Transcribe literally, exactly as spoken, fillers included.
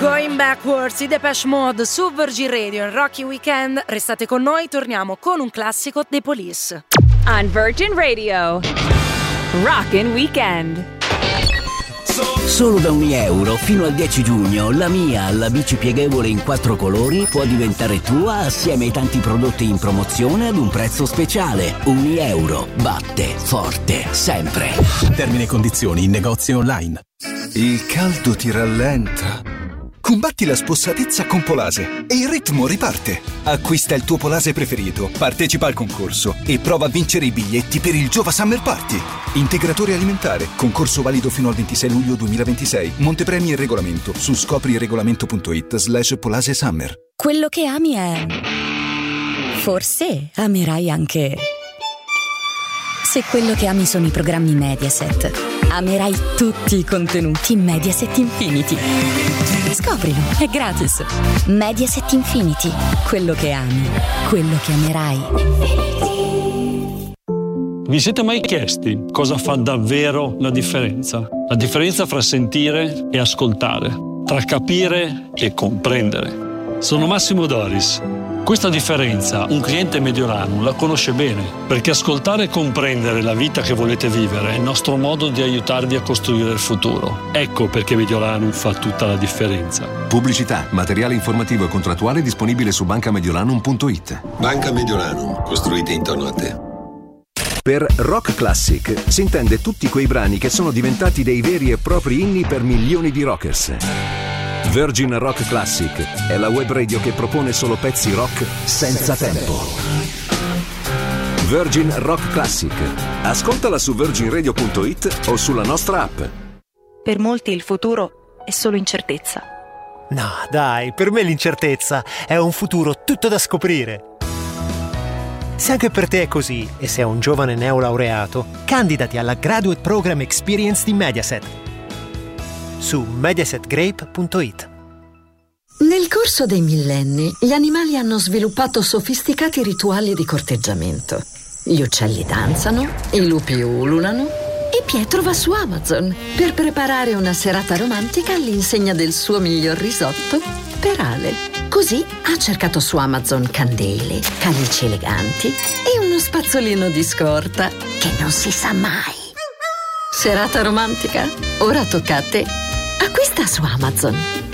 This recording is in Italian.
Going Backwards, i Depeche Mode su Virgin Radio in Rocky Weekend. Restate con noi, torniamo con un classico dei Police. On Virgin Radio, Rockin' Weekend. Solo da un euro fino al dieci giugno la Mia, la bici pieghevole in quattro colori, può diventare tua assieme ai tanti prodotti in promozione ad un prezzo speciale. Un euro batte forte sempre. Termini e condizioni in negozi online. Il caldo ti rallenta. Combatti la spossatezza con Polase e il ritmo riparte. Acquista il tuo Polase preferito, partecipa al concorso e prova a vincere i biglietti per il Giova Summer Party. Integratore alimentare, concorso valido fino al ventisei luglio duemilaventisei. Montepremi e regolamento su scopriregolamento.it slash Polase Summer. Quello che ami è... forse amerai anche... Se quello che ami sono i programmi Mediaset, amerai tutti i contenuti Mediaset Infinity. Scoprilo, è gratis. Mediaset Infinity, quello che ami, quello che amerai. Vi siete mai chiesti cosa fa davvero la differenza? La differenza fra sentire e ascoltare, tra capire e comprendere. Sono Massimo Doris. Questa differenza un cliente Mediolanum la conosce bene, perché ascoltare e comprendere la vita che volete vivere è il nostro modo di aiutarvi a costruire il futuro. Ecco perché Mediolanum fa tutta la differenza. Pubblicità, materiale informativo e contrattuale disponibile su banca mediolanum punto it. Banca Mediolanum, costruite intorno a te. Per Rock Classic si intende tutti quei brani che sono diventati dei veri e propri inni per milioni di rockers. Virgin Rock Classic è la web radio che propone solo pezzi rock senza tempo. Virgin Rock Classic. Ascoltala su virgin radio punto it o sulla nostra app. Per molti il futuro è solo incertezza. No, dai, per me l'incertezza è un futuro tutto da scoprire. Se anche per te è così e sei un giovane neolaureato, candidati alla Graduate Program Experience di Mediaset su mediaset grape punto it. Nel corso dei millenni, gli animali hanno sviluppato sofisticati rituali di corteggiamento. Gli uccelli danzano, i lupi ululano e Pietro va su Amazon per preparare una serata romantica all'insegna del suo miglior risotto per Ale. Così ha cercato su Amazon candele, calici eleganti e uno spazzolino di scorta che non si sa mai. Serata romantica? Ora tocca a te. Acquista su Amazon.